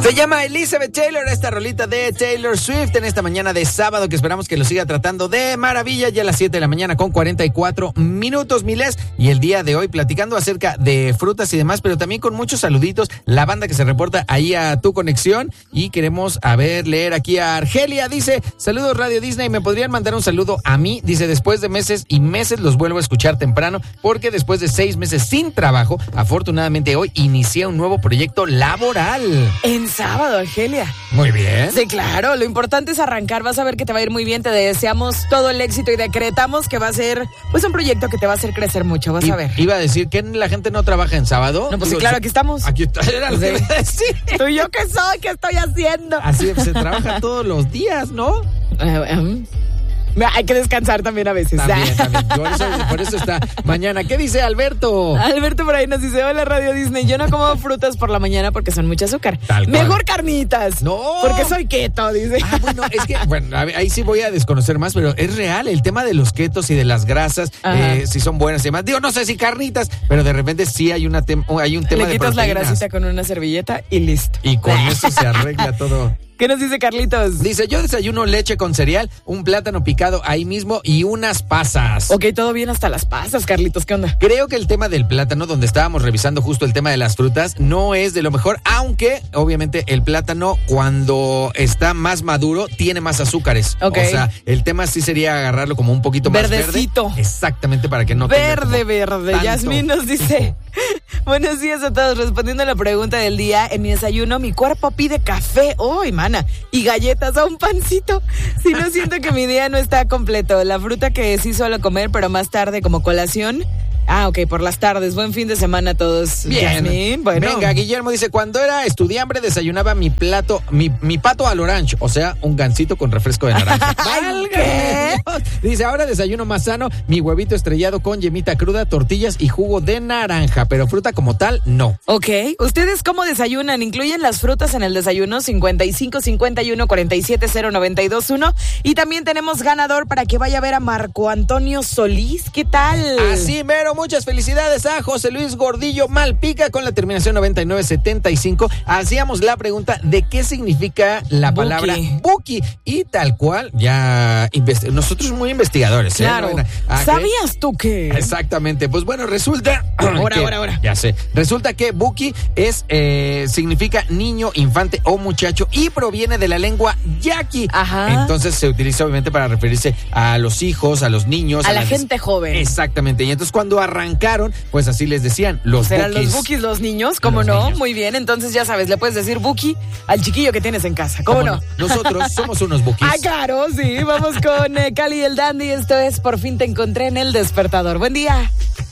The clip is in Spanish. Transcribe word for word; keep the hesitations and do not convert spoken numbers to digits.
Se llama Elizabeth Taylor, esta rolita de Taylor Swift en esta mañana de sábado, que esperamos que lo siga tratando de maravilla. Ya a las siete de la mañana con cuarenta y cuatro minutos, Miles. Y el día de hoy platicando acerca de frutas y demás, pero también con muchos saluditos. La banda que se reporta ahí a tu conexión. Y queremos, a ver, leer aquí a Argelia. Dice, saludos Radio Disney, ¿me podrían mandar un saludo a mí? Dice, después de meses y meses los vuelvo a escuchar temprano, porque después de seis meses sin trabajo, afortunadamente hoy inicié un nuevo proyecto laboral. En sábado, Argelia. Muy bien. Sí, claro, lo importante es arrancar, vas a ver que te va a ir muy bien, te deseamos todo el éxito y decretamos que va a ser pues un proyecto que te va a hacer crecer mucho, vas I, a ver. Iba a decir que la gente no trabaja en sábado. No, pues sí, claro, aquí estamos. Aquí está, era lo que iba a decir. ¿Tú y yo qué soy? ¿Qué estoy haciendo? Así se trabaja todos los días, ¿no? Uh, um. Hay que descansar también a veces. También, también. Por eso, por eso está mañana. ¿Qué dice Alberto? Alberto por ahí nos dice, hola Radio Disney, yo no como frutas por la mañana porque son mucho azúcar. Tal cual. Mejor carnitas. No. Porque soy keto, dice. Ah, bueno, es que, bueno, ahí sí voy a desconocer más, pero es real el tema de los ketos y de las grasas, eh, si son buenas y demás. Digo, no sé si carnitas, pero de repente sí hay, una tem- hay un tema de Le quitas proteínas. la grasita con una servilleta y listo. Y con eso se arregla todo. ¿Qué nos dice Carlitos? Dice, yo desayuno leche con cereal, un plátano picado ahí mismo y unas pasas. Ok, todo bien hasta las pasas, Carlitos, ¿qué onda? Creo que el tema del plátano, donde estábamos revisando justo el tema de las frutas, no es de lo mejor, aunque obviamente el plátano cuando está más maduro tiene más azúcares. Ok. O sea, el tema sí sería agarrarlo como un poquito más Verdecito. verde. Exactamente, para que no Verde, tenga verde. tanto. Yasmín nos dice, buenos días a todos, respondiendo a la pregunta del día, en mi desayuno mi cuerpo pide café, ¡oh, man! Y galletas o un pancito. Si no siento que mi día no está completo. La fruta que sí suelo comer, pero más tarde como colación. Ah, ok, por las tardes. Buen fin de semana a todos. Bien. Yasmín, bueno. Venga, Guillermo dice, cuando era estudiambre desayunaba mi plato, mi, mi pato al orange, o sea, un gansito con refresco de naranja. ¿Qué? Dice, ahora desayuno más sano, mi huevito estrellado con yemita cruda, tortillas y jugo de naranja, pero fruta como tal, no. Ok, ¿ustedes cómo desayunan? ¿Incluyen las frutas en el desayuno? cincuenta y cinco, cincuenta y uno, cuarenta y siete, cero, noventa y dos, uno. Y también tenemos ganador para que vaya a ver a Marco Antonio Solís. ¿Qué tal? Así mero, muchas felicidades a José Luis Gordillo Malpica con la terminación noventa y nueve setenta y cinco. Hacíamos la pregunta de qué significa la Buki. palabra Buki. Y tal cual, ya investi- nosotros muy investigadores. Claro. ¿eh? Ah, ¿Sabías tú qué? Exactamente, pues bueno, resulta... Ahora, que, ahora, ahora. Ya sé. Resulta que Buki es, eh, significa niño, infante o muchacho y proviene de la lengua yaqui. Ajá. Entonces se utiliza obviamente para referirse a los hijos, a los niños. A la las- gente joven. Exactamente. Y entonces cuando arrancaron, pues así les decían, los ¿Serán Bukis. los Bukis los niños? ¿Cómo Los no? niños. Muy bien, entonces ya sabes, le puedes decir Buki al chiquillo que tienes en casa. ¿Cómo, ¿Cómo no? no? Nosotros somos unos Bukis. Ah, claro, sí. Vamos con eh, Cali y el Dandy. Esto es Por fin te encontré en El Despertador. Buen día.